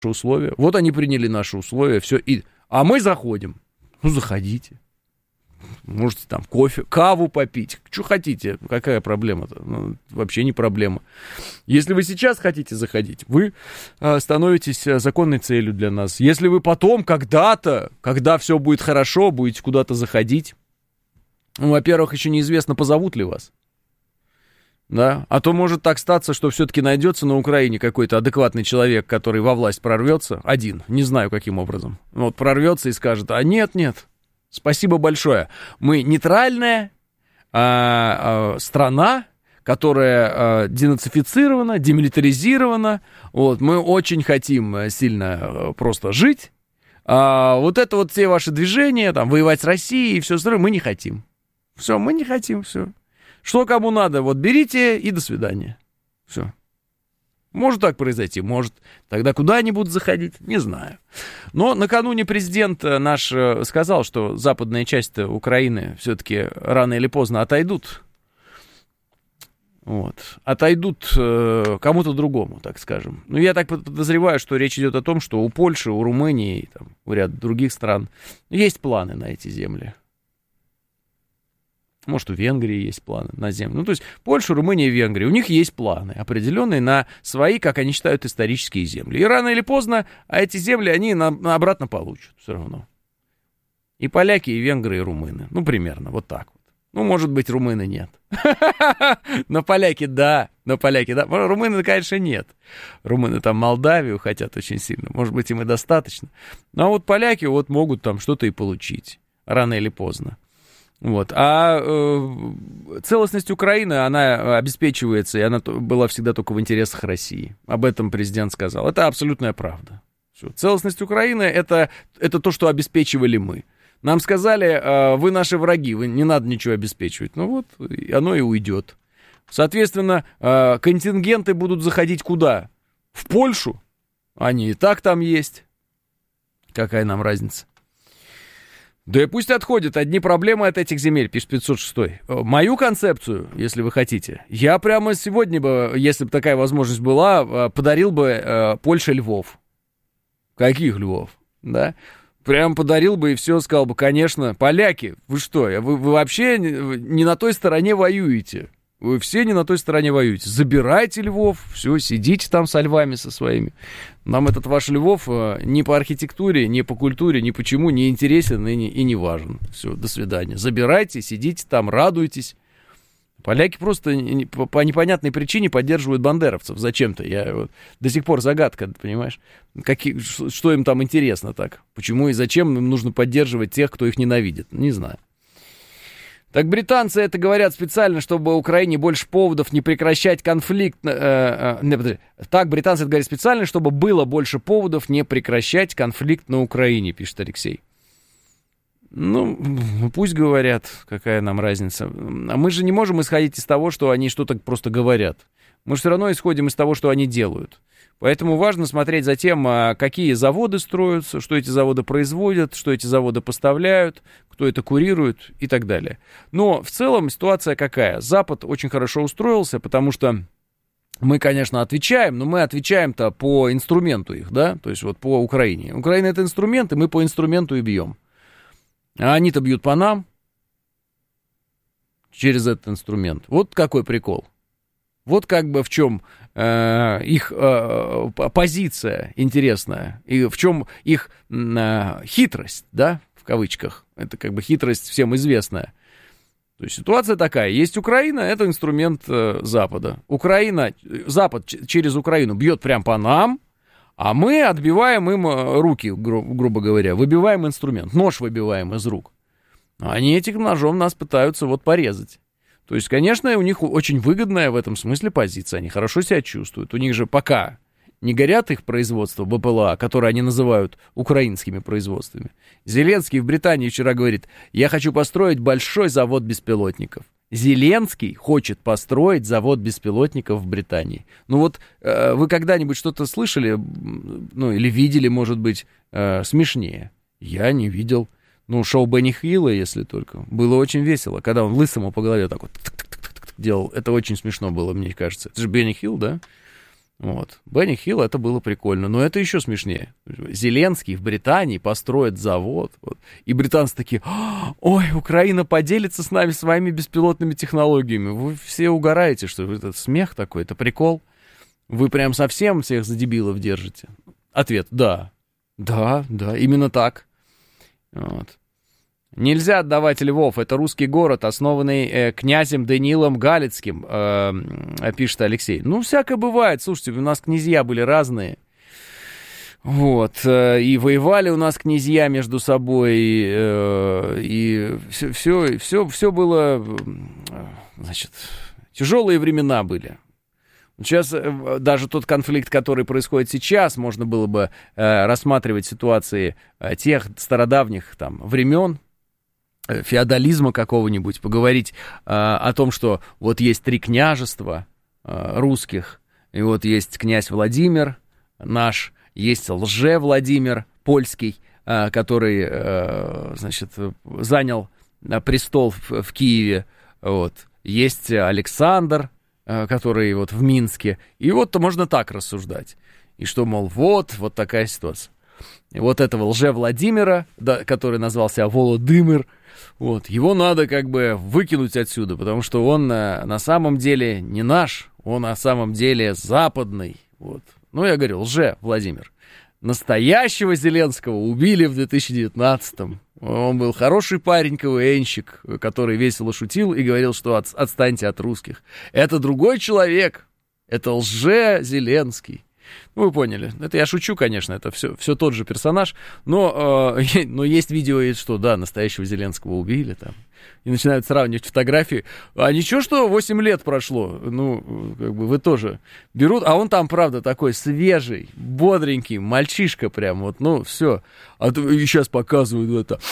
условия. Вот они приняли наши условия, все. А мы заходим. Ну, заходите. Можете там кофе, каву попить. Что хотите? Какая проблема-то? Ну, вообще не проблема. Если вы сейчас хотите заходить, вы становитесь законной целью для нас. Если вы потом, когда-то, когда все будет хорошо, будете куда-то заходить, ну, во-первых, еще неизвестно, позовут ли вас. Да? А то может так статься, что все-таки найдется на Украине какой-то адекватный человек, который во власть прорвется, один, не знаю каким образом, вот прорвется и скажет: а нет, спасибо большое, мы нейтральная страна, которая денацифицирована, демилитаризирована, вот, мы очень хотим сильно просто жить, вот это вот все ваши движения, там, воевать с Россией и все остальное, мы не хотим. Все, мы не хотим, все. Что кому надо, вот берите и до свидания. Все. Может так произойти, может. Тогда куда они будут заходить, не знаю. Но накануне президент наш сказал, что западная часть Украины все-таки рано или поздно отойдут. Вот. Отойдут кому-то другому, так скажем. Ну, я так подозреваю, что речь идет о том, что у Польши, у Румынии, там, у ряда других стран есть планы на эти земли. Может, у Венгрии есть планы на землю. Ну, то есть Польша, Румыния и Венгрия, у них есть планы определенные на свои, как они считают, исторические земли. И рано или поздно эти земли они обратно получат все равно. И поляки, и венгры, и румыны. Ну, примерно, вот так вот. Ну, может быть, румыны нет. Но поляки, да. Румыны, конечно, нет. Румыны там Молдавию хотят очень сильно. Может быть, им и достаточно. Ну, а вот поляки вот могут там что-то и получить. Рано или поздно. Вот. А целостность Украины, она обеспечивается, и она была всегда только в интересах России. Об этом президент сказал. Это абсолютная правда. Все. Целостность Украины это то, что обеспечивали мы. Нам сказали: вы наши враги, вы не надо ничего обеспечивать. Ну вот, оно и уйдет. Соответственно, контингенты будут заходить куда? В Польшу? Они и так там есть. Какая нам разница? Да и пусть отходят, одни проблемы от этих земель, пишет 506. Мою концепцию, если вы хотите, я прямо сегодня бы, если бы такая возможность была, подарил бы Польше львов. Каких львов? Да? Прям подарил бы и все, сказал бы: конечно, поляки, вы что, вы вообще не на той стороне воюете. Вы все не на той стороне воюете. Забирайте львов, все, сидите там со львами со своими. Нам этот ваш Львов ни по архитектуре, ни по культуре, ни почему не интересен и не важен. Все, до свидания. Забирайте, сидите там, радуйтесь. Поляки просто по непонятной причине поддерживают бандеровцев зачем-то. Я вот, до сих пор загадка, понимаешь? Что им там интересно так? Почему и зачем им нужно поддерживать тех, кто их ненавидит? Не знаю. Так британцы это говорят специально, чтобы Украине больше поводов не прекращать конфликт. Так британцы это говорят специально, чтобы было больше поводов не прекращать конфликт на Украине, пишет Алексей. Ну, пусть говорят, какая нам разница. А мы же не можем исходить из того, что они что-то просто говорят. Мы же все равно исходим из того, что они делают. Поэтому важно смотреть за тем, какие заводы строятся, что эти заводы производят, что эти заводы поставляют, кто это курирует и так далее. Но в целом ситуация какая? Запад очень хорошо устроился, потому что мы, конечно, отвечаем, но мы отвечаем-то по инструменту их, да, то есть вот по Украине. Украина — это инструмент, и мы по инструменту и бьем. А они-то бьют по нам через этот инструмент. Вот какой прикол. Вот как бы в чем их позиция интересная, и в чем их хитрость, да, в кавычках. Это как бы хитрость всем известная. То есть ситуация такая. Есть Украина, это инструмент Запада. Запад через Украину бьет прям по нам, а мы отбиваем им руки, грубо говоря, выбиваем инструмент, нож выбиваем из рук. Они этим ножом нас пытаются вот порезать. То есть, конечно, у них очень выгодная в этом смысле позиция, они хорошо себя чувствуют. У них же пока не горят их производства БПЛА, которые они называют украинскими производствами. Зеленский в Британии вчера говорит: я хочу построить большой завод беспилотников. Зеленский хочет построить завод беспилотников в Британии. Ну вот, вы когда-нибудь что-то слышали, ну или видели, может быть, смешнее? Я не видел. Ну, шоу Бенни Хилла, если только. Было очень весело, когда он лысому по голове так вот делал. Это очень смешно было, мне кажется. Это же Бенни Хилл, да? Вот. Бенни Хилл, это было прикольно. Но это еще смешнее. Зеленский в Британии построит завод. Вот. И британцы такие: ой, Украина поделится с нами своими беспилотными технологиями. Вы все угораете, что это смех такой, это прикол. Вы прям совсем всех за дебилов держите. Ответ: да. Да, именно так. Вот. Нельзя отдавать Львов, это русский город, основанный князем Даниилом Галицким, пишет Алексей. Ну, всякое бывает, слушайте, у нас князья были разные, вот, и воевали у нас князья между собой, и все было, значит, тяжелые времена были. Сейчас даже тот конфликт, который происходит сейчас, можно было бы рассматривать ситуации тех стародавних там времен, феодализма какого-нибудь, поговорить о том, что вот есть 3 княжества русских, и вот есть князь Владимир наш, есть лже-Владимир польский, который, значит, занял престол в Киеве, вот, есть Александр, который вот в Минске, и вот можно так рассуждать, и что, мол, вот такая ситуация. И вот этого лже-Владимира, да, который назвался Володимир, вот, его надо как бы выкинуть отсюда, потому что он на самом деле не наш, он на самом деле западный. Вот. Ну, я говорю, лже-Владимир. Настоящего Зеленского убили в 2019-м. Он был хороший парень, КВНщик, который весело шутил и говорил, что отстаньте от русских. Это другой человек, это лже-Зеленский. Ну, вы поняли. Это я шучу, конечно, это все тот же персонаж, но есть видео, что, да, настоящего Зеленского убили там, и начинают сравнивать фотографии. А ничего, что 8 лет прошло, ну, как бы вы тоже берут, а он там, правда, такой свежий, бодренький, мальчишка прям, вот, ну, все. А и сейчас показывают это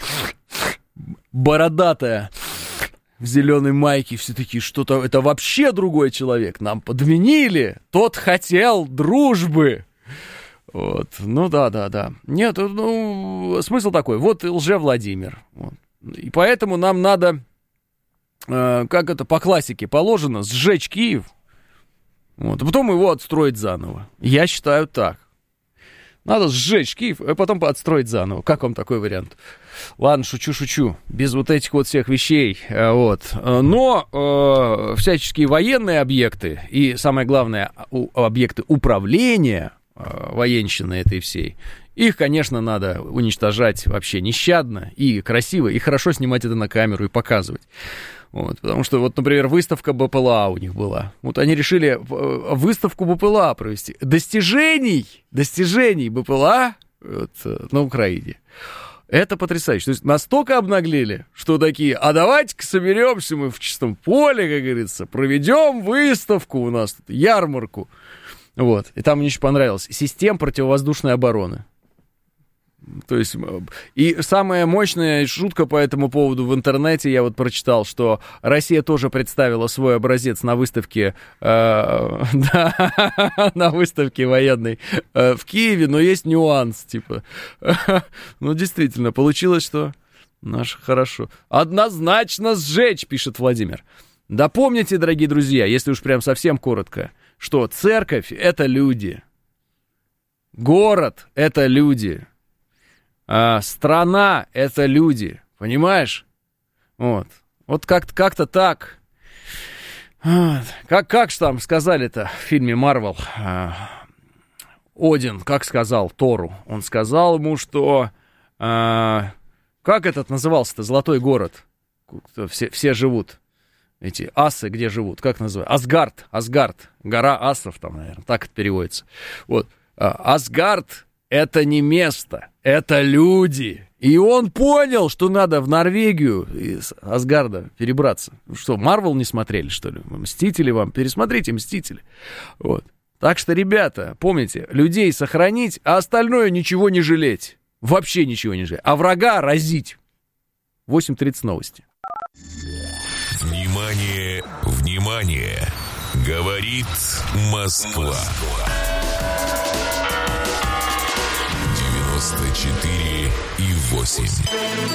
бородатая в зеленой майке, все такие, что-то, это вообще другой человек, нам подменили, тот хотел дружбы. Вот, ну да. Нет, ну, смысл такой, вот лже-Владимир. Вот. И поэтому нам надо, как это по классике положено, сжечь Киев, вот, а потом его отстроить заново. Я считаю так. Надо сжечь Киев, а потом отстроить заново. Как вам такой вариант? Ладно, шучу. Без вот этих вот всех вещей. Вот. Но всяческие военные объекты и, самое главное, объекты управления военщины этой всей, их, конечно, надо уничтожать вообще нещадно и красиво, и хорошо снимать это на камеру и показывать. Вот, потому что, вот, например, выставка БПЛА у них была. Вот они решили выставку БПЛА провести. Достижений БПЛА вот, на Украине. Это потрясающе. То есть настолько обнаглели, что такие, а давайте-ка соберемся мы в чистом поле, как говорится, проведем выставку у нас, тут, ярмарку. Вот. И там мне еще понравилось. Систем противовоздушной обороны. То есть, и самая мощная шутка по этому поводу в интернете, я вот прочитал, что Россия тоже представила свой образец на выставке, на выставке военной в Киеве, но есть нюанс, типа, ну, действительно, получилось, что наш хорошо. Однозначно сжечь, пишет Владимир. Да помните, дорогие друзья, если уж прям совсем коротко, что церковь — это люди, город — это люди, страна — это люди, понимаешь? Вот как-то так. Вот. Как же там сказали-то в фильме «Марвел»? Один, как сказал Тору? Он сказал ему, что... как этот назывался-то, золотой город? Все живут. Эти асы где живут? Как называют? Асгард. Гора асов там, наверное. Так это переводится. Вот. Асгард — это не место, это люди. И он понял, что надо в Норвегию из Асгарда перебраться. Что, Марвел не смотрели, что ли? Мстители вам? Пересмотрите «Мстители». Вот. Так что, ребята, помните, людей сохранить, а остальное ничего не жалеть. Вообще ничего не жалеть. А врага разить. 8:30 новости. Внимание, внимание! Говорит Москва. 94,8.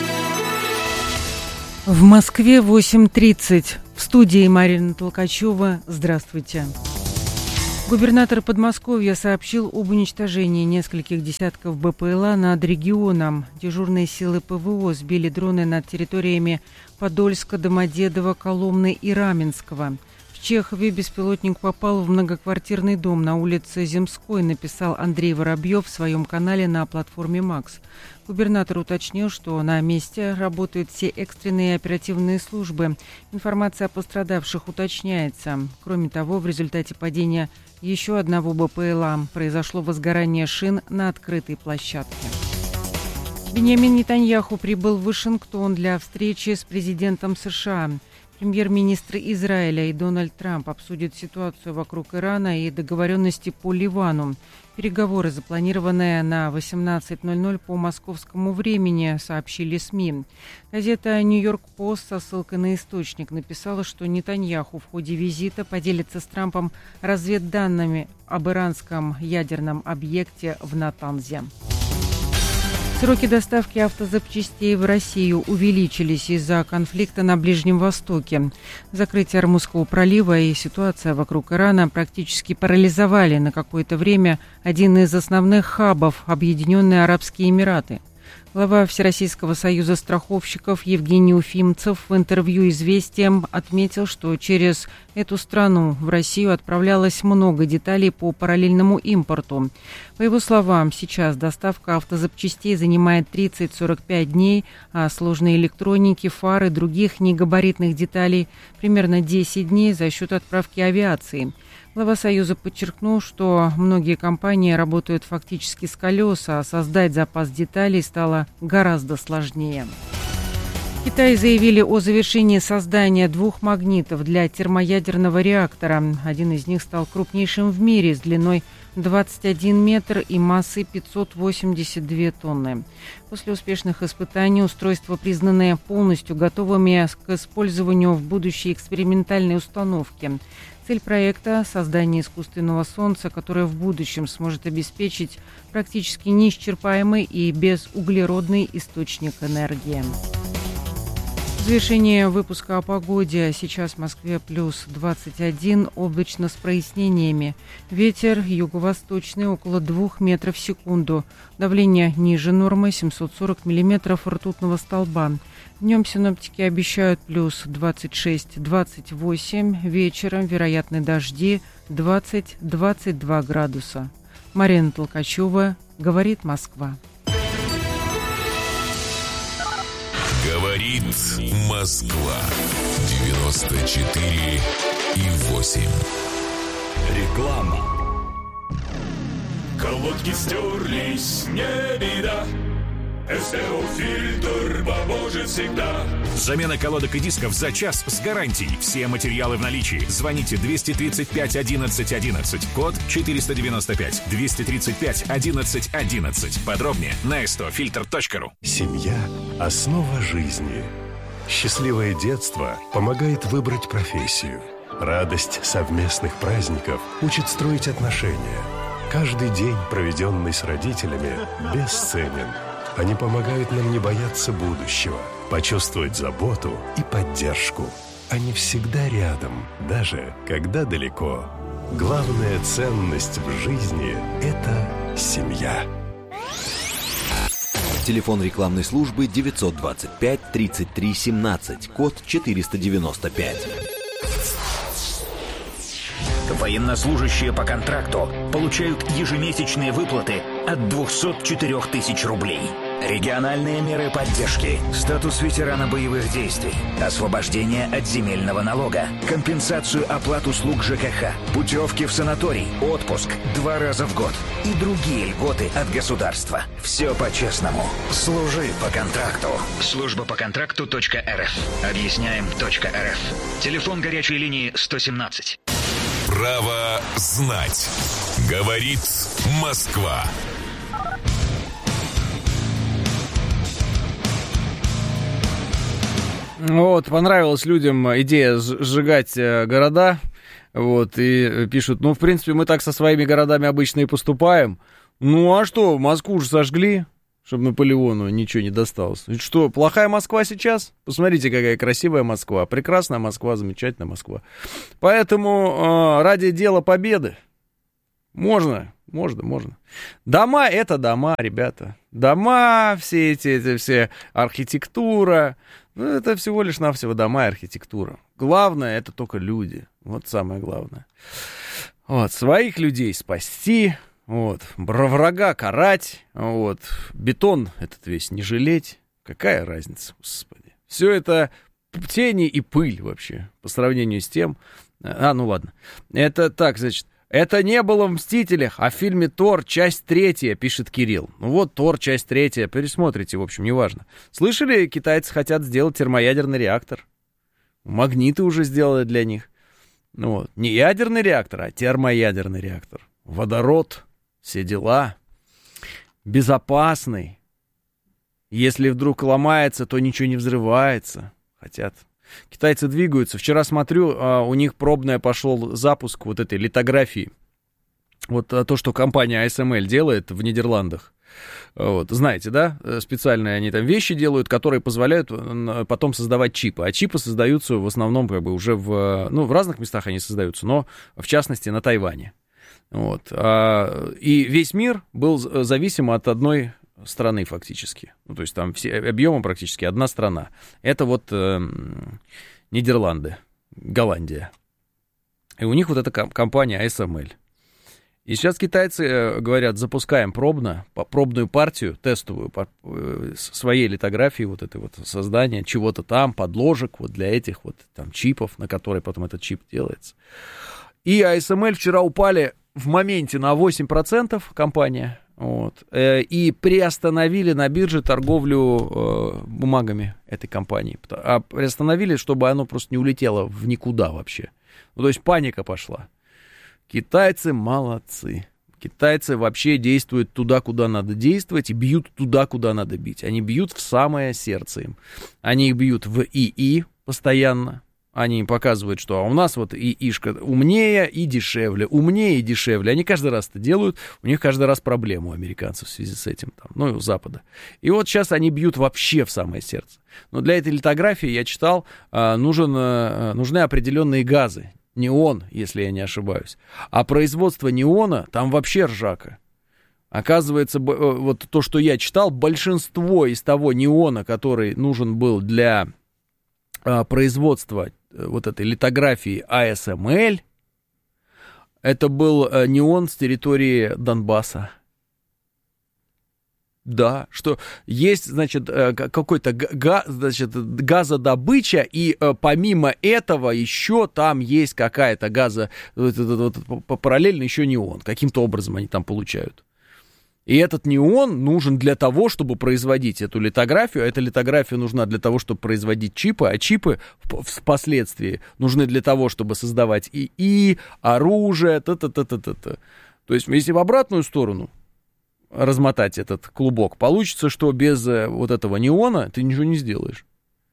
В Москве 8:30. В студии Марина Толкачева. Здравствуйте. Губернатор Подмосковья сообщил об уничтожении нескольких десятков БПЛА над регионом. Дежурные силы ПВО сбили дроны над территориями Подольска, Домодедово, Коломны и Раменского. В Чехове беспилотник попал в многоквартирный дом на улице Земской, написал Андрей Воробьев в своем канале на платформе «Макс». Губернатор уточнил, что на месте работают все экстренные и оперативные службы. Информация о пострадавших уточняется. Кроме того, в результате падения еще одного БПЛА произошло возгорание шин на открытой площадке. Биньямин Нетаньяху прибыл в Вашингтон для встречи с президентом США. Премьер-министры Израиля и Дональд Трамп обсудят ситуацию вокруг Ирана и договоренности по Ливану. Переговоры, запланированные на 18:00 по московскому времени, сообщили СМИ. Газета «Нью-Йорк Пост» со ссылкой на источник написала, что Нетаньяху в ходе визита поделится с Трампом разведданными об иранском ядерном объекте в Натанзе. Сроки доставки автозапчастей в Россию увеличились из-за конфликта на Ближнем Востоке. Закрытие Ормузского пролива и ситуация вокруг Ирана практически парализовали на какое-то время один из основных хабов – Объединенные Арабские Эмираты. Глава Всероссийского союза страховщиков Евгений Уфимцев в интервью «Известиям» отметил, что через эту страну в Россию отправлялось много деталей по параллельному импорту. По его словам, сейчас доставка автозапчастей занимает 30-45 дней, а сложной электроники, фар и других негабаритных деталей примерно 10 дней за счет отправки авиации. Глава Союза подчеркнул, что многие компании работают фактически с колес, а создать запас деталей стало гораздо сложнее. В Китае заявили о завершении создания 2 магнитов для термоядерного реактора. Один из них стал крупнейшим в мире с длиной 21 метр и массой 582 тонны. После успешных испытаний устройства признаны полностью готовыми к использованию в будущей экспериментальной установке. Цель проекта – создание искусственного солнца, которое в будущем сможет обеспечить практически неисчерпаемый и безуглеродный источник энергии. В завершение выпуска о погоде. Сейчас в Москве плюс 21, облачно с прояснениями. Ветер юго-восточный около 2 метров в секунду. Давление ниже нормы 740 миллиметров ртутного столба. Днем синоптики обещают плюс 26-28, вечером вероятны дожди 20-22 градуса. Марина Толкачева, говорит Москва. Говорит Москва. 94,8. Реклама. Колодки стерлись, не беда. СТО-фильтр поможет всегда. Замена колодок и дисков за час с гарантией. Все материалы в наличии. Звоните 235 11 11. Код 495. 235 11 11. Подробнее на stofilter.ru. Семья – основа жизни. Счастливое детство помогает выбрать профессию. Радость совместных праздников учит строить отношения. Каждый день, проведенный с родителями, бесценен. Они помогают нам не бояться будущего, почувствовать заботу и поддержку. Они всегда рядом, даже когда далеко. Главная ценность в жизни – это семья. Телефон рекламной службы 925 33 17, код 495. Военнослужащие по контракту получают ежемесячные выплаты от 204 тысяч рублей. Региональные меры поддержки, статус ветерана боевых действий, освобождение от земельного налога, компенсацию оплат услуг ЖКХ, путевки в санаторий, отпуск 2 раза в год и другие льготы от государства. Все по-честному. Служи по контракту. Служба по контракту.рф. Объясняем.рф. Телефон горячей линии 117. Право знать. Говорит Москва. Вот, понравилась людям идея сжигать города, вот, и пишут, ну, в принципе, мы так со своими городами обычно и поступаем. Ну, а что, Москву же сожгли, чтобы Наполеону ничего не досталось. И что, плохая Москва сейчас? Посмотрите, какая красивая Москва, прекрасная Москва, замечательная Москва. Поэтому ради дела победы, Можно. Дома — это дома, ребята. Дома, все все архитектура. Ну, это всего лишь навсего дома и архитектура. Главное — это только люди. Вот самое главное. Вот, своих людей спасти, вот, врага карать, вот, бетон этот весь не жалеть. Какая разница, господи. Все это тени и пыль вообще по сравнению с тем... ну ладно. Это так, значит... Это не было в «Мстителях», а в фильме «Тор. Часть 3», пишет Кирилл. Ну вот, «Тор. Часть 3», пересмотрите, в общем, неважно. Слышали, китайцы хотят сделать термоядерный реактор. Магниты уже сделали для них. Ну вот, не ядерный реактор, а термоядерный реактор. Водород, все дела. Безопасный. Если вдруг ломается, то ничего не взрывается. Хотят. Китайцы двигаются. Вчера смотрю, у них пробное пошел запуск вот этой литографии. Вот то, что компания ASML делает в Нидерландах. Вот, знаете, да? Специальные они там вещи делают, которые позволяют потом создавать чипы. А чипы создаются в основном как бы уже в разных местах они создаются, но в частности на Тайване. Вот. И весь мир был зависим от одной страны фактически. Ну, то есть там все объемом практически одна страна. Это вот Нидерланды, Голландия. И у них вот эта компания ASML. И сейчас китайцы говорят, запускаем пробную партию, тестовую, своей литографии, вот этой вот создания чего-то там, подложек вот для этих вот там чипов, на которые потом этот чип делается. И ASML вчера упали в моменте на 8% компания. Вот, и приостановили на бирже торговлю бумагами этой компании. А приостановили, чтобы оно просто не улетело в никуда вообще. Ну, то есть паника пошла. Китайцы молодцы. Китайцы вообще действуют туда, куда надо действовать, и бьют туда, куда надо бить. Они бьют в самое сердце им. Они их бьют в ИИ постоянно. Они показывают, что у нас вот ИИшка умнее и дешевле, умнее и дешевле. Они каждый раз это делают, у них каждый раз проблема у американцев в связи с этим, там, ну и у Запада. И вот сейчас они бьют вообще в самое сердце. Но для этой литографии, я читал, нужны определенные газы. Неон, если я не ошибаюсь. А производство неона, там вообще ржака. Оказывается, вот то, что я читал, большинство из того неона, который нужен был для производства вот этой литографии ASML, это был неон с территории Донбасса. Да, что есть, значит, какой-то газодобыча, и помимо этого еще там есть какая-то параллельно еще неон. Каким-то образом они там получают. И этот неон нужен для того, чтобы производить эту литографию. Эта литография нужна для того, чтобы производить чипы, а чипы впоследствии нужны для того, чтобы создавать ИИ, оружие, То есть, если в обратную сторону размотать этот клубок, получится, что без вот этого неона ты ничего не сделаешь.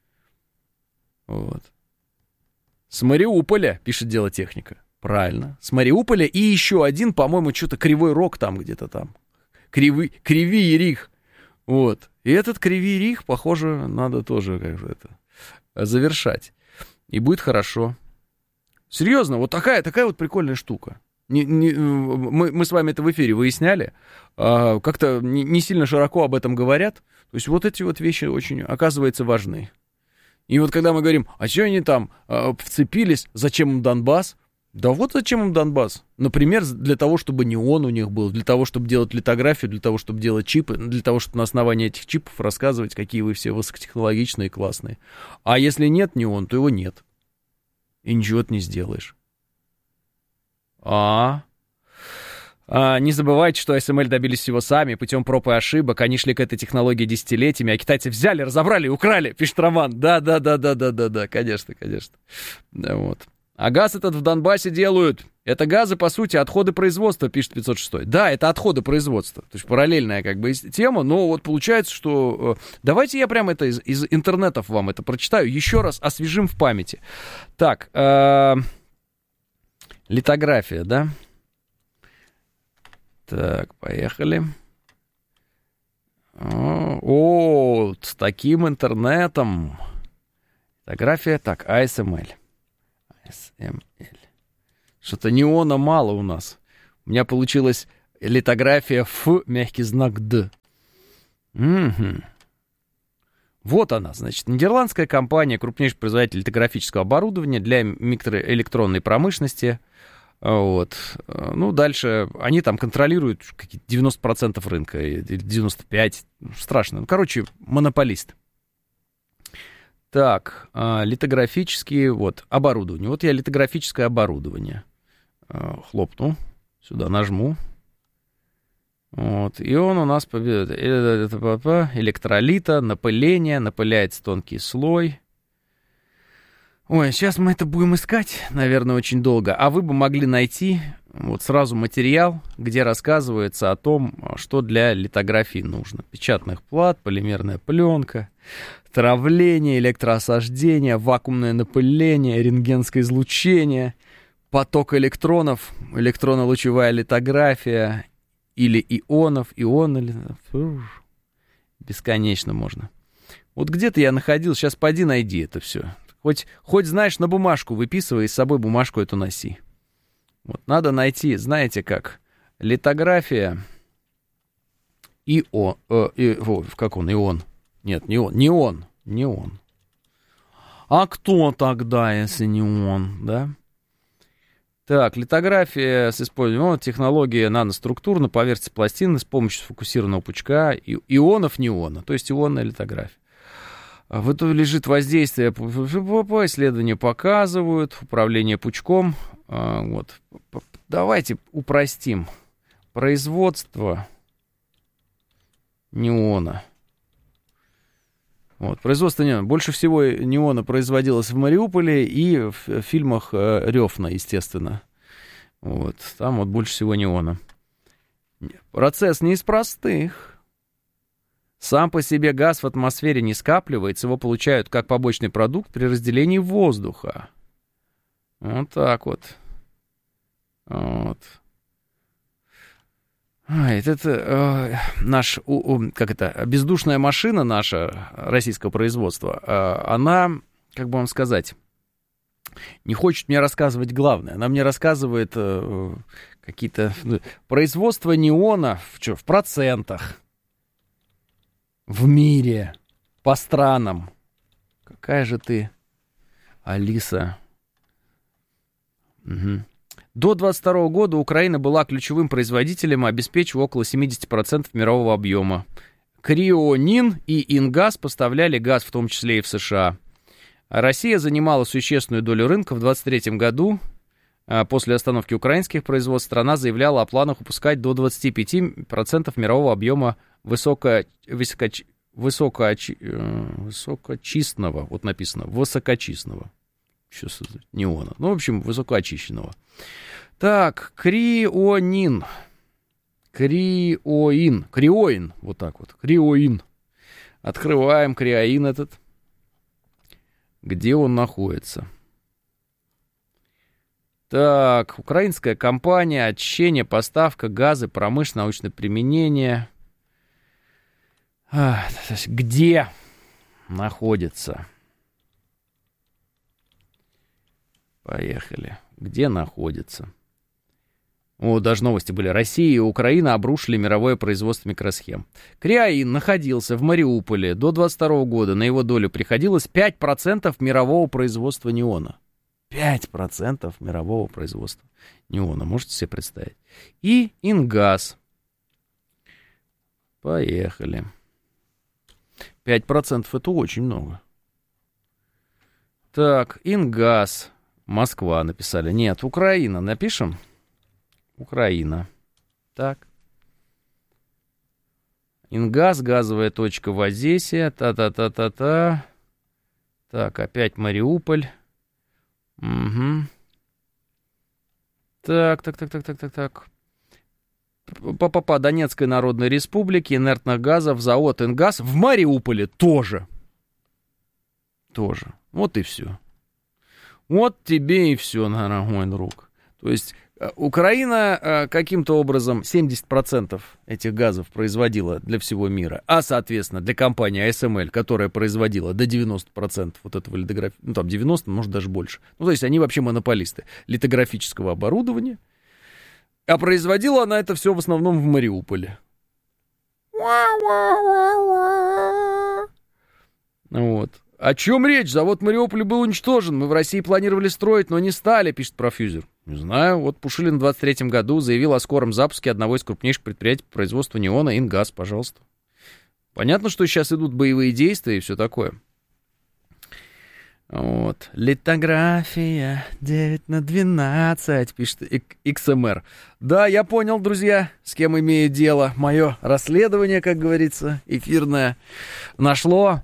Вот. С Мариуполя, пишет Дело Техника. Правильно. С Мариуполя и еще один, по-моему, что-то Кривой Рог там где-то там. Кривий Рих. Вот. И этот Кривий Рих, похоже, надо тоже как-то это завершать. И будет хорошо. Серьезно, вот такая вот прикольная штука. Мы с вами это в эфире выясняли. Как-то не сильно широко об этом говорят. То есть вот эти вот вещи очень, оказывается, важны. И вот когда мы говорим, а что они там вцепились, зачем им Донбасс? Да вот зачем им Донбасс. Например, для того, чтобы неон у них был, для того, чтобы делать литографию, для того, чтобы делать чипы, для того, чтобы на основании этих чипов рассказывать, какие вы все высокотехнологичные и классные. А если нет неон, то его нет. И ничего ты не сделаешь. Не забывайте, что ASML добились всего сами, путем проб и ошибок. Они шли к этой технологии десятилетиями, а китайцы взяли, разобрали и украли, пишет Роман. Да, конечно. Да, вот. А газ этот в Донбассе делают. Это газы, по сути, отходы производства, пишет 506. Да, это отходы производства. То есть параллельная как бы тема, но вот получается, что... Давайте я прямо это из интернетов вам это прочитаю, еще раз освежим в памяти. Так, литография, да? Так, поехали. С таким интернетом. Литография, так, ASML. Что-то неона мало у нас. У меня получилась литография Ф, мягкий знак Д. Угу. Вот она, значит, нидерландская компания, крупнейший производитель литографического оборудования для микроэлектронной промышленности. Вот. Ну, дальше они там контролируют какие-то 90% рынка, 95%, страшно. Ну, короче, монополист. Так, литографические, вот, оборудование. Вот я литографическое оборудование хлопну, сюда нажму. Вот, и он у нас электролита, напыление, напыляется тонкий слой. Ой, сейчас мы это будем искать, наверное, очень долго. А вы бы могли найти вот сразу материал, где рассказывается о том, что для литографии нужно. Печатных плат, полимерная пленка, травление, электроосаждение, вакуумное напыление, рентгенское излучение, поток электронов, электронно-лучевая литография или ионов, бесконечно можно. Вот где-то я находил, сейчас поди найди это все. Хоть знаешь, на бумажку выписывай и с собой бумажку эту носи. Вот надо найти, знаете как, литография как он, ион? Нет, не он. А кто тогда, если не он, да? Так, литография с использованием технологии наноструктур на поверхности пластины с помощью сфокусированного пучка ионов неона, то есть ионная литография. В итоге лежит воздействие, исследования показывают, управление пучком. Вот. Давайте упростим. Производство неона. Вот, производство неона. Больше всего неона производилось в Мариуполе и в фильмах Рёфна, естественно. Вот, там вот больше всего неона. Процесс не из простых. Сам по себе газ в атмосфере не скапливается, его получают как побочный продукт при разделении воздуха. Вот так вот. Вот. Наш, бездушная машина наша, российского производства, она, как бы вам сказать, не хочет мне рассказывать главное. Она мне рассказывает какие-то... Производство неона в процентах. В мире, по странам. Какая же ты, Алиса. Угу. До 2022 года Украина была ключевым производителем, обеспечивая около 70% мирового объема. Крионин и Ингаз поставляли газ, в том числе и в США. Россия занимала существенную долю рынка. В 2023 году, после остановки украинских производств, страна заявляла о планах выпускать до 25% мирового объема высокочистного, вот написано, высокочистного, сейчас неона, ну, в общем, высокоочищенного. Так, криоин, вот так вот, криоин. Открываем криоин этот. Где он находится? Так, украинская компания, очищение, поставка, газы, промышленное, научное применение. Где находится? Поехали. Где находится? О, даже новости были. Россия и Украина обрушили мировое производство микросхем. Криоин находился в Мариуполе до 2022 года. На его долю приходилось 5% мирового производства неона. 5% мирового производства неона. Можете себе представить? И Ингаз. Поехали. 5% это очень много. Так, Ингаз. Москва написали. Нет, Украина. Напишем? Украина. Так. Ингаз, газовая точка в Одессе. Та-та-та-та-та. Так, опять Мариуполь. Угу. Так. По Донецкой Народной Республике, инертных газов, завод Ингаз в Мариуполе тоже. Вот и все. Вот тебе и все, дорогой друг. То есть Украина каким-то образом 70% этих газов производила для всего мира, а, соответственно, для компании ASML, которая производила до 90% вот этого литографии, ну, там 90, может, даже больше. Ну, то есть они вообще монополисты литографического оборудования. А производила она это все в основном в Мариуполе. Вот. О чем речь? Завод в Мариуполе был уничтожен. Мы в России планировали строить, но не стали, пишет профьюзер. Не знаю. Вот Пушилин в 23-м году заявил о скором запуске одного из крупнейших предприятий по производству неона, Ингаз, пожалуйста. Понятно, что сейчас идут боевые действия и все такое. Вот. Литография 9/12, пишет XMR. Да, я понял, друзья, с кем имею дело. Мое расследование, как говорится, эфирное, нашло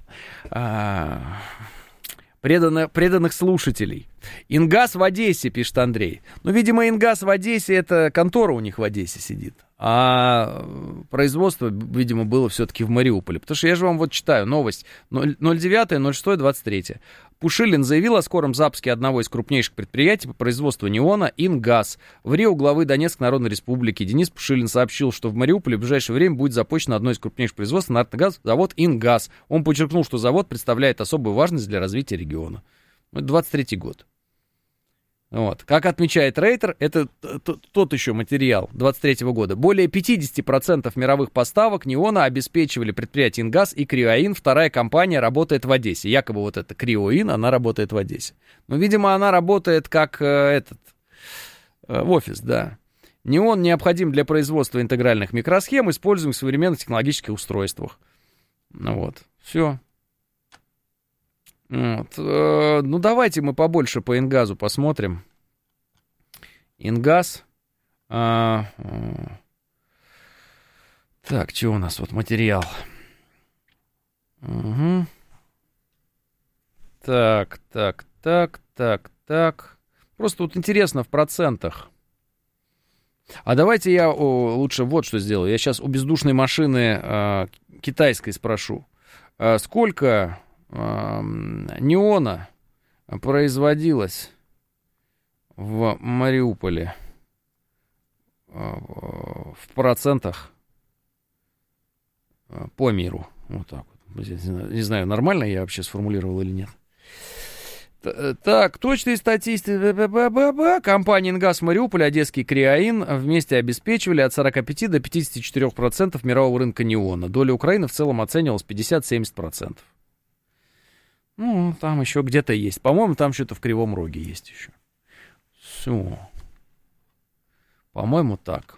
преданных слушателей. Ингаз в Одессе, пишет Андрей. Ну, видимо, Ингаз в Одессе, это контора у них в Одессе сидит. А производство, видимо, было все-таки в Мариуполе. Потому что я же вам вот читаю новость 09.06.23. Пушилин заявил о скором запуске одного из крупнейших предприятий по производству неона «Ингаз». В Рио главы Донецкой Народной Республики Денис Пушилин сообщил, что в Мариуполе в ближайшее время будет запущено одно из крупнейших производств наркотического газа, завод «Ингаз». Он подчеркнул, что завод представляет особую важность для развития региона. Это 23-й год. Вот. Как отмечает Рейтер, это тот еще материал 23-го года. Более 50% мировых поставок неона обеспечивали предприятия «Ингаз» и «Криоин». Вторая компания работает в Одессе. Якобы вот эта «Криоин», она работает в Одессе. Но, видимо, она работает как в офис, да. Неон необходим для производства интегральных микросхем, используемых в современных технологических устройствах. Ну вот, все. Вот. Ну, давайте мы побольше по «Ингазу» посмотрим. «Ингаз». Так, что у нас? Вот материал. Угу. Так. Просто вот интересно в процентах. А давайте я лучше вот что сделаю. Я сейчас у бездушной машины китайской спрошу. Сколько неона производилось в Мариуполе в процентах по миру? Вот так вот. Не знаю, нормально я вообще сформулировал или нет. Так, точные статистики. Компания «Ингаз» в Мариуполе, одесский «Криоин» вместе обеспечивали от 45 до 54% мирового рынка неона. Доля Украины в целом оценивалась 50-70%. Ну, там еще где-то есть. По-моему, там что-то в Кривом Роге есть еще. Все. По-моему, так.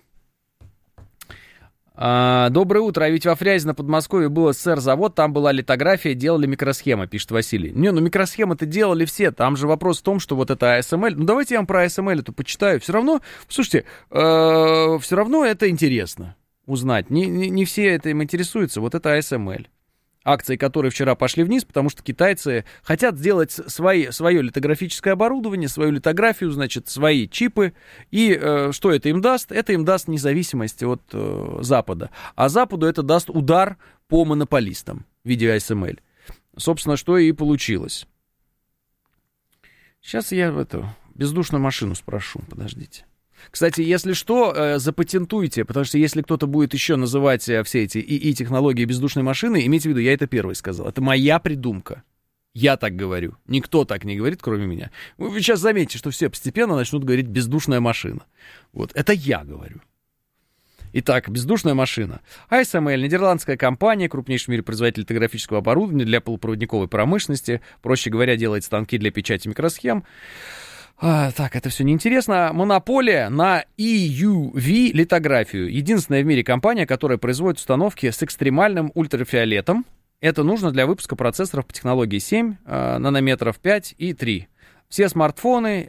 Доброе утро. А ведь во Фрязино, Подмосковье, был СССР-завод, там была литография, делали микросхемы, пишет Василий. Не, ну микросхемы-то делали все. Там же вопрос в том, что вот это ASML. Ну, давайте я вам про ASML эту почитаю. Все равно, слушайте, все равно это интересно узнать. Не все этим интересуются. Вот это ASML. Акции, которые вчера пошли вниз, потому что китайцы хотят сделать свое литографическое оборудование, свою литографию, значит, свои чипы. И что это им даст? Это им даст независимость от Запада. А Западу это даст удар по монополистам в виде ASML. Собственно, что и получилось. Сейчас я бездушную машину спрошу, подождите. Кстати, если что, запатентуйте, потому что если кто-то будет еще называть все эти ИИ-технологии бездушной машины, имейте в виду, я это первый сказал. Это моя придумка. Я так говорю. Никто так не говорит, кроме меня. Вы сейчас заметите, что все постепенно начнут говорить «бездушная машина». Вот, это я говорю. Итак, бездушная машина. ASML, нидерландская компания, крупнейший в мире производитель литографического оборудования для полупроводниковой промышленности. Проще говоря, делает станки для печати микросхем. Так, это все неинтересно. Монополия на EUV литографию. Единственная в мире компания, которая производит установки с экстремальным ультрафиолетом. Это нужно для выпуска процессоров по технологии 7 нанометров, 5 и 3. Все смартфоны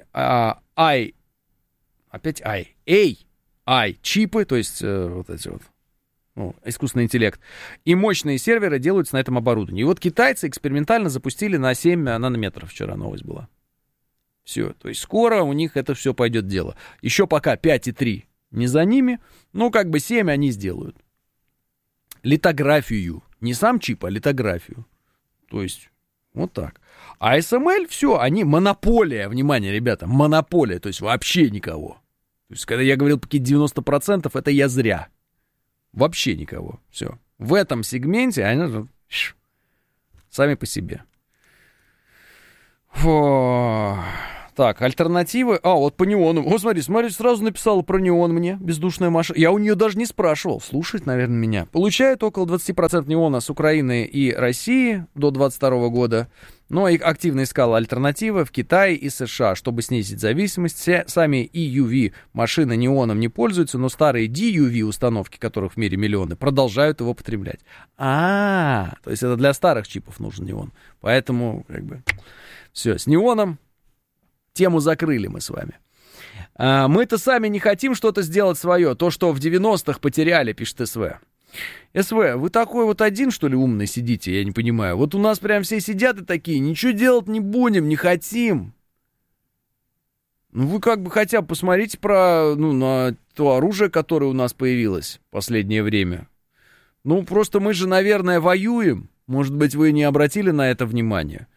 AI-чипы, то есть вот эти вот, искусственный интеллект, и мощные серверы делаются на этом оборудовании. И вот китайцы экспериментально запустили на 7 нанометров. Вчера новость была. Все, то есть скоро у них это все пойдет дело. Еще пока 5 и 3 не за ними, но как бы 7 они сделают. Литографию. Не сам чип, а литографию. То есть вот так. А ASML, все, они монополия. Внимание, ребята, монополия. То есть вообще никого. То есть когда я говорил какие-то 90%, это я зря. Вообще никого. Все. В этом сегменте они сами по себе. Так, альтернативы. Вот по неону. Смотри, сразу написала про неон мне, бездушная машина. Я у нее даже не спрашивал. Слушает, наверное, меня. Получает около 20% неона с Украины и России до 2022 года. Но и активно искала альтернативы в Китае и США, чтобы снизить зависимость. Все сами EUV машины неоном не пользуются, но старые DUV установки, которых в мире миллионы, продолжают его потреблять. То есть это для старых чипов нужен неон. Поэтому, все, с неоном тему закрыли мы с вами. Мы-то сами не хотим что-то сделать свое. То, что в 90-х потеряли, пишет СВ. СВ, вы такой вот один, что ли, умный сидите, я не понимаю. Вот у нас прям все сидят и такие, ничего делать не будем, не хотим. Вы хотя бы посмотрите на то оружие, которое у нас появилось в последнее время. Просто мы же, наверное, воюем. Может быть, вы не обратили на это внимание.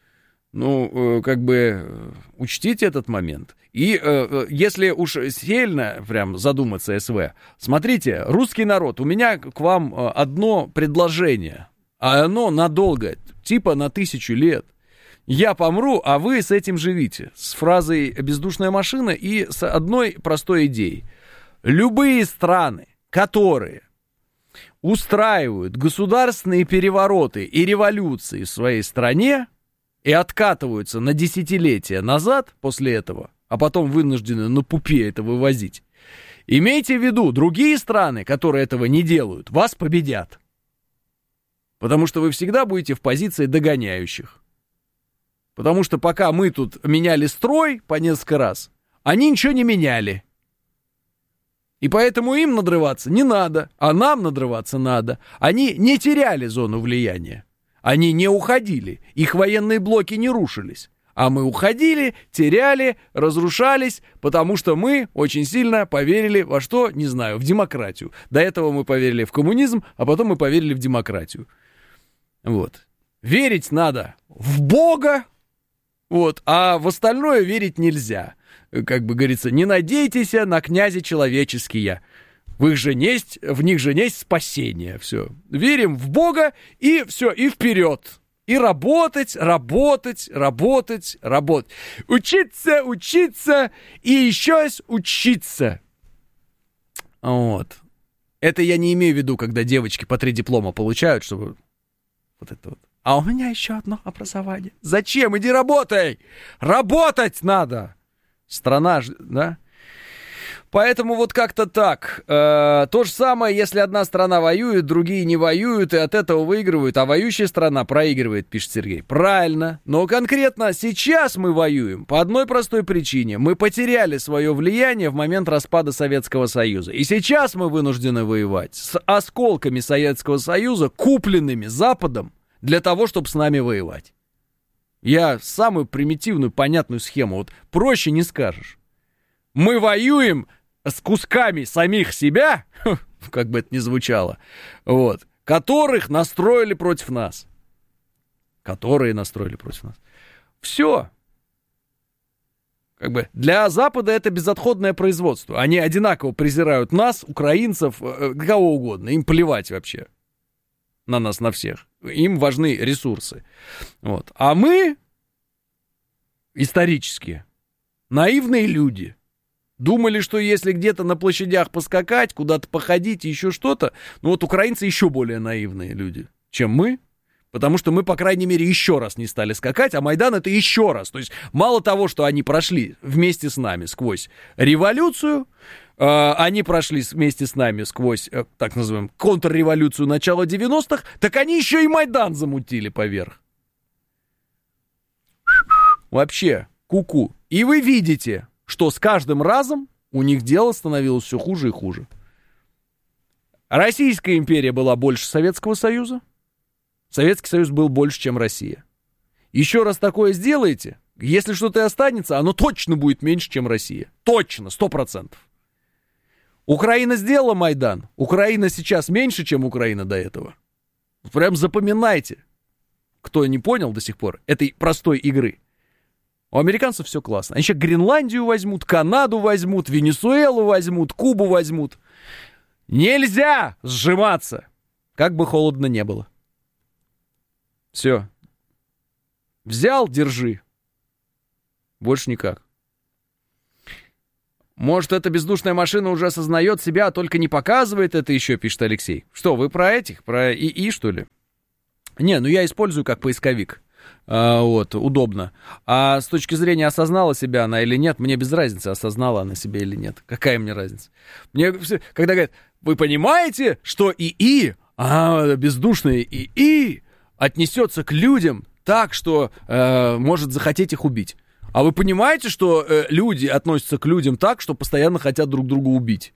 Учтите этот момент. И если уж сильно прям задуматься, СВ, смотрите, русский народ, у меня к вам одно предложение, а оно надолго, типа на 1000 лет. Я помру, а вы с этим живите. С фразой «бездушная машина» и с одной простой идеей. Любые страны, которые устраивают государственные перевороты и революции в своей стране, и откатываются на десятилетия назад после этого, а потом вынуждены на пупе это вывозить. Имейте в виду, другие страны, которые этого не делают, вас победят. Потому что вы всегда будете в позиции догоняющих. Потому что пока мы тут меняли строй по несколько раз, они ничего не меняли. И поэтому им надрываться не надо, а нам надрываться надо. Они не теряли зону влияния. Они не уходили, их военные блоки не рушились. А мы уходили, теряли, разрушались, потому что мы очень сильно поверили во что, не знаю, в демократию. До этого мы поверили в коммунизм, а потом мы поверили в демократию. Вот. Верить надо в Бога, а в остальное верить нельзя. Как бы говорится, не надейтесь на князя человеческие. В них же есть спасение. Все. Верим в Бога, и все, и вперед. И работать. Учиться, и еще раз учиться. Вот. Это я не имею в виду, когда девочки по 3 диплома получают, чтобы вот это вот. А у меня еще одно образование. Зачем? Иди работай! Работать надо! Страна же, да? Поэтому вот как-то так. То же самое, если одна страна воюет, другие не воюют, и от этого выигрывают, а воюющая страна проигрывает, пишет Сергей. Правильно. Но конкретно сейчас мы воюем по одной простой причине. Мы потеряли свое влияние в момент распада Советского Союза. И сейчас мы вынуждены воевать с осколками Советского Союза, купленными Западом, для того, чтобы с нами воевать. Я самую примитивную, понятную схему. Вот проще не скажешь. Мы воюем с кусками самих себя, как бы это ни звучало, которых настроили против нас. Все. Для Запада это безотходное производство. Они одинаково презирают нас, украинцев, кого угодно. Им плевать вообще на нас, на всех. Им важны ресурсы. А мы, исторически, наивные люди, думали, что если где-то на площадях поскакать, куда-то походить, еще что-то, украинцы еще более наивные люди, чем мы, потому что мы, по крайней мере, еще раз не стали скакать, а Майдан это еще раз. То есть мало того, что они прошли вместе с нами сквозь революцию, они прошли вместе с нами сквозь, так называемую, контрреволюцию начала 90-х, так они еще и Майдан замутили поверх. Вообще, ку-ку. И вы видите, что с каждым разом у них дело становилось все хуже и хуже. Российская империя была больше Советского Союза. Советский Союз был больше, чем Россия. Еще раз такое сделаете, если что-то и останется, оно точно будет меньше, чем Россия. Точно, 100%. Украина сделала Майдан. Украина сейчас меньше, чем Украина до этого. Прям запоминайте, кто не понял до сих пор этой простой игры. У американцев все классно. Они сейчас Гренландию возьмут, Канаду возьмут, Венесуэлу возьмут, Кубу возьмут. Нельзя сжиматься, как бы холодно не было. Все. Взял, держи. Больше никак. Может, эта бездушная машина уже осознает себя, а только не показывает это еще, пишет Алексей. Что, вы про этих? Про ИИ, что ли? Не, ну я использую как поисковик. Вот, удобно. А с точки зрения, осознала себя она или нет, мне без разницы, осознала она себя или нет. Какая мне разница? Мне, когда говорят, вы понимаете, что ИИ, бездушный ИИ отнесется к людям так, что может захотеть их убить. А вы понимаете, что люди относятся к людям так, что постоянно хотят друг друга убить?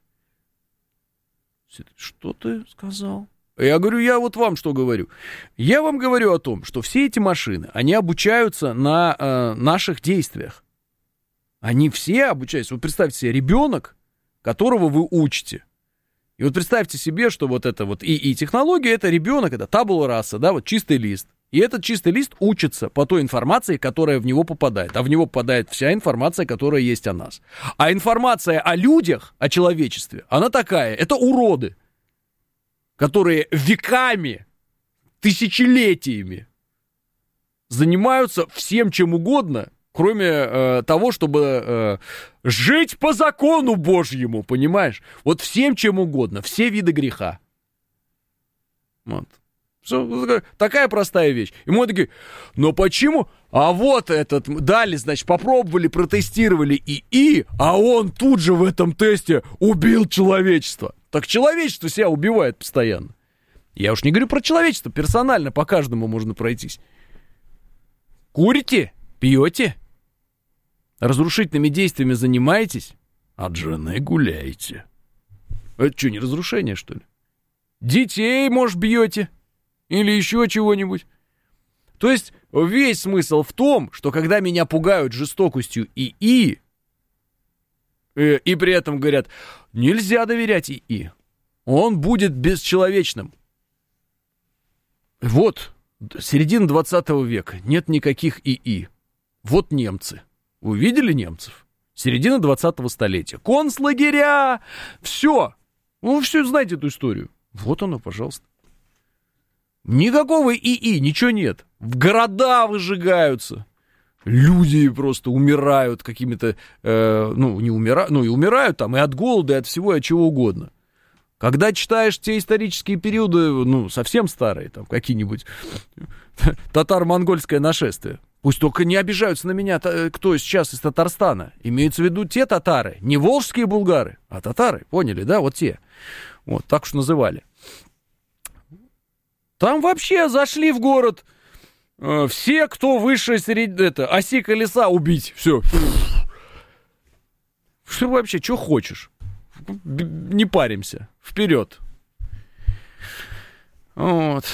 Что ты сказал? Я говорю, я вот вам что говорю. Я вам говорю о том, что все эти машины, они обучаются на наших действиях. Они все обучаются. Вот представьте себе, ребенок, которого вы учите. И вот представьте себе, что вот это вот ИИ-технология, это ребенок, это табула раса, да, вот чистый лист. И этот чистый лист учится по той информации, которая в него попадает. А в него попадает вся информация, которая есть о нас. А информация о людях, о человечестве, она такая, это уроды, которые веками, тысячелетиями занимаются всем чем угодно, кроме того, чтобы жить по закону Божьему, понимаешь? Вот всем чем угодно, все виды греха. Вот. Такая простая вещь. И мы такие, но почему? А вот этот, дали, значит, попробовали, протестировали ИИ, а он тут же в этом тесте убил человечество. Так человечество себя убивает постоянно. Я уж не говорю про человечество, персонально по каждому можно пройтись. Курите? Пьете? Разрушительными действиями занимаетесь? От жены гуляете. Это что, не разрушение, что ли? Детей, может, бьете? Или еще чего-нибудь. То есть весь смысл в том, что когда меня пугают жестокостью ИИ, и при этом говорят, нельзя доверять ИИ, он будет бесчеловечным. Вот, середина 20 века, нет никаких ИИ. Вот немцы. Вы видели немцев? Середина 20-го столетия. Концлагеря, все. Ну, все знаете эту историю. Вот оно, пожалуйста. Никакого ИИ, ничего нет. В города выжигаются. Люди просто умирают какими-то, не умирают, и умирают там и от голода, и от всего, и от чего угодно. Когда читаешь те исторические периоды, совсем старые, там какие-нибудь татаро-монгольское нашествие, пусть только не обижаются на меня, кто сейчас из Татарстана. Имеются в виду те татары, не волжские булгары, а татары, поняли, да, вот те. Вот, так уж называли. Там вообще зашли в город все, кто выше оси колеса, убить. Все. Что вообще, что хочешь? Не паримся. Вперед. Вот.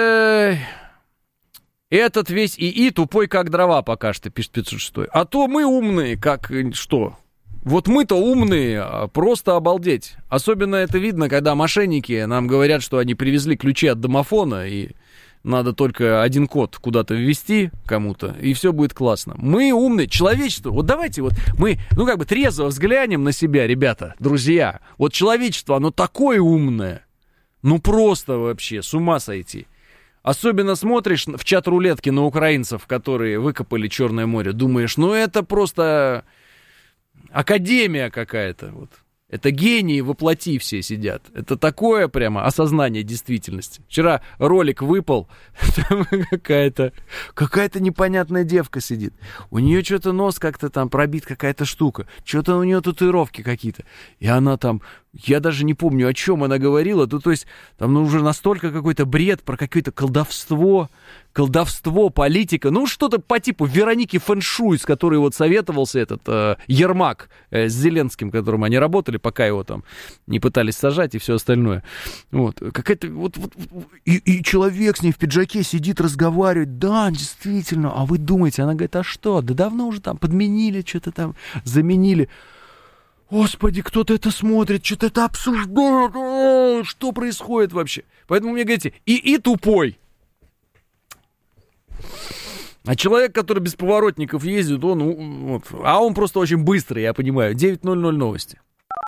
Этот весь ИИ тупой, как дрова, пока что, пишет 506. А то мы умные, как что? Вот мы-то умные, просто обалдеть. Особенно это видно, когда мошенники нам говорят, что они привезли ключи от домофона, и надо только один код куда-то ввести кому-то, и все будет классно. Мы умные, человечество. Вот давайте вот мы, трезво взглянем на себя, ребята, друзья. Вот человечество, оно такое умное. Просто вообще, с ума сойти. Особенно смотришь в чат рулетки на украинцев, которые выкопали Черное море, думаешь, это просто... Академия какая-то, вот. Это гении воплоти все сидят. Это такое прямо осознание действительности. Вчера ролик выпал, там какая-то непонятная девка сидит. У нее что-то нос как-то там пробит, какая-то штука. Что-то у нее татуировки какие-то. И она там, я даже не помню, о чем она говорила. То есть там уже настолько какой-то бред про какое-то колдовство, политика. Что-то по типу Вероники Фэншуй, с которой вот советовался этот Ермак с Зеленским, которым они работали, пока его там не пытались сажать и все остальное. Вот. Какая-то и человек с ней в пиджаке сидит, разговаривает. Да, действительно. А вы думаете? Она говорит, а что? Да давно уже там подменили, что-то там заменили. Господи, кто-то это смотрит, что-то это обсуждает. Что происходит вообще? Поэтому мне говорите, и тупой. А человек, который без поворотников ездит, он просто очень быстрый, я понимаю. 9:00 новости.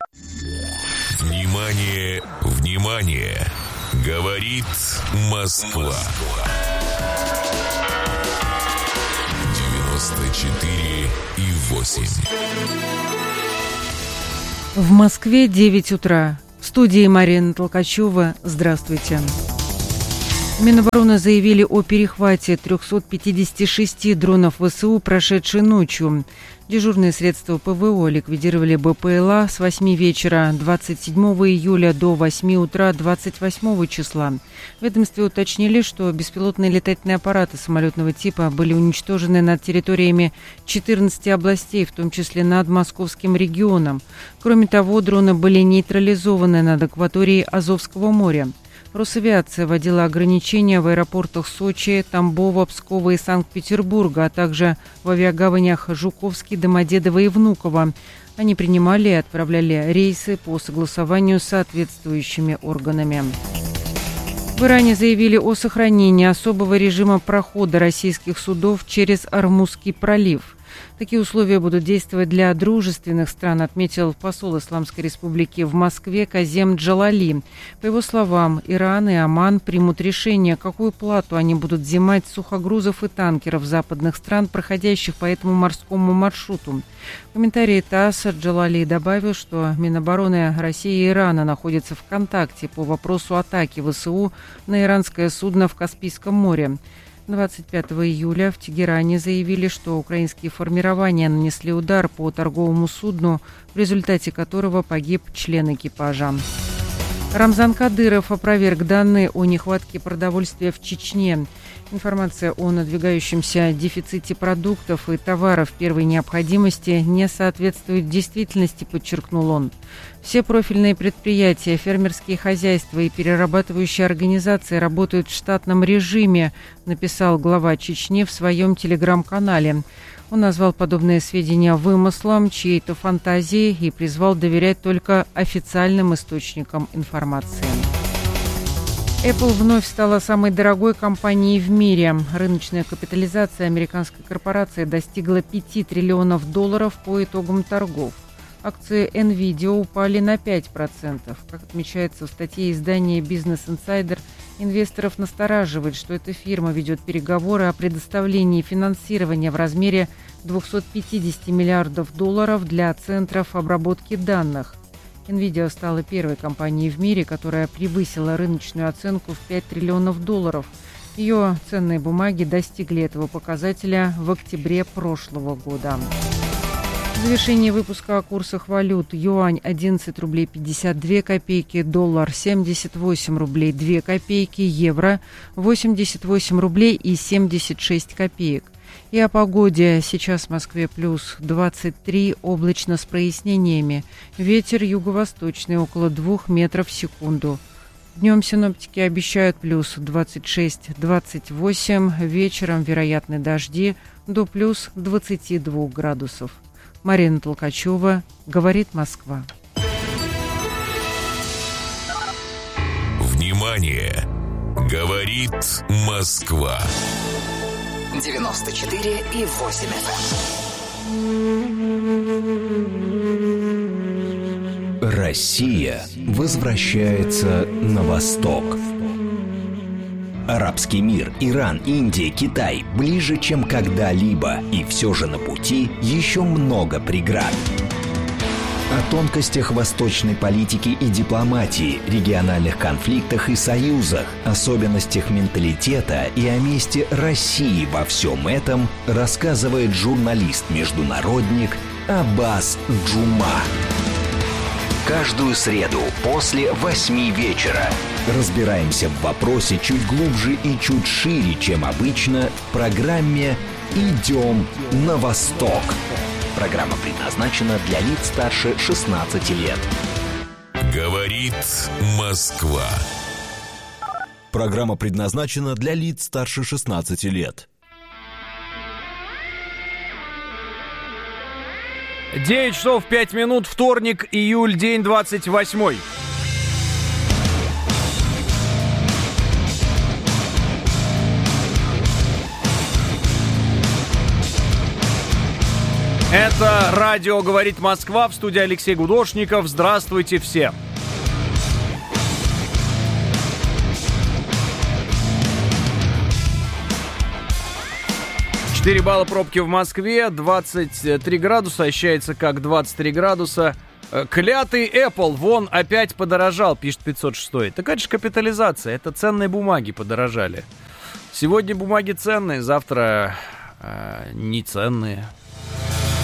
Внимание, внимание! Говорит Москва. 94,8. В Москве 9 утра. В студии Марина Толкачева. Здравствуйте. Минобороны заявили о перехвате 356 дронов ВСУ прошедшей ночью. Дежурные средства ПВО ликвидировали БПЛА с 8 вечера 27 июля до 8 утра 28 числа. В ведомстве уточнили, что беспилотные летательные аппараты самолетного типа были уничтожены над территориями 14 областей, в том числе над Московским регионом. Кроме того, дроны были нейтрализованы над акваторией Азовского моря. Росавиация вводила ограничения в аэропортах Сочи, Тамбова, Пскова и Санкт-Петербурга, а также в авиагаванях Жуковский, Домодедово и Внуково. Они принимали и отправляли рейсы по согласованию с соответствующими органами. В Иране заявили о сохранении особого режима прохода российских судов через Ормузский пролив. Такие условия будут действовать для дружественных стран, отметил посол Исламской Республики в Москве Казем Джалали. По его словам, Иран и Оман примут решение, какую плату они будут взимать с сухогрузов и танкеров западных стран, проходящих по этому морскому маршруту. В комментарии ТАСС Джалали добавил, что Минобороны России и Ирана находятся в контакте по вопросу атаки ВСУ на иранское судно в Каспийском море. 25 июля в Тегеране заявили, что украинские формирования нанесли удар по торговому судну, в результате которого погиб член экипажа. Рамзан Кадыров опроверг данные о нехватке продовольствия в Чечне. Информация о надвигающемся дефиците продуктов и товаров первой необходимости не соответствует действительности, подчеркнул он. Все профильные предприятия, фермерские хозяйства и перерабатывающие организации работают в штатном режиме, написал глава Чечни в своем телеграм-канале. Он назвал подобные сведения вымыслом, чьей-то фантазией и призвал доверять только официальным источникам информации. Apple вновь стала самой дорогой компанией в мире. Рыночная капитализация американской корпорации достигла $5 триллионов по итогам торгов. Акции NVIDIA упали на 5%. Как отмечается в статье издания Business Insider, инвесторов настораживает, что эта фирма ведет переговоры о предоставлении финансирования в размере $250 миллиардов для центров обработки данных. NVIDIA стала первой компанией в мире, которая превысила рыночную оценку в $5 триллионов. Ее ценные бумаги достигли этого показателя в октябре прошлого года. В завершении выпуска о курсах валют. Юань 11 рублей 52 копейки, доллар 78 рублей 2 копейки, евро 88 рублей и 76 копеек. И о погоде. Сейчас в Москве плюс 23, облачно с прояснениями. Ветер юго-восточный около 2 метров в секунду. Днем синоптики обещают плюс 26-28, вечером вероятны дожди до плюс 22 градусов. Марина Толкачева, говорит Москва. Внимание! Говорит Москва. 94,8 FM. Россия возвращается на восток. Арабский мир, Иран, Индия, Китай ближе, чем когда-либо. И все же на пути еще много преград. О тонкостях восточной политики и дипломатии, региональных конфликтах и союзах, особенностях менталитета и о месте России во всем этом рассказывает журналист-международник Аббас Джума. Каждую среду после 8 вечера разбираемся в вопросе чуть глубже и чуть шире, чем обычно, в программе «Идем на восток». Программа предназначена для лиц старше 16 лет. Говорит Москва. Программа предназначена для лиц старше 16 лет. 9 часов 5 минут, вторник, июль, день 28. Это радио «Говорит Москва», в студии Алексей Гудошников. Здравствуйте все. $4 балла пробки в Москве, 23 градуса, ощущается как 23 градуса. Клятый Apple, вон, опять подорожал, пишет 506. Так это же капитализация, это ценные бумаги подорожали. Сегодня бумаги ценные, завтра не ценные.